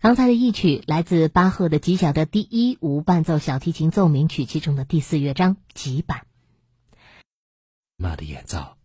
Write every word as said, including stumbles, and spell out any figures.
刚才的一曲来自巴赫的 G 小调第一无伴奏小提琴奏鸣曲其中的第四乐章 G 版。 马的演奏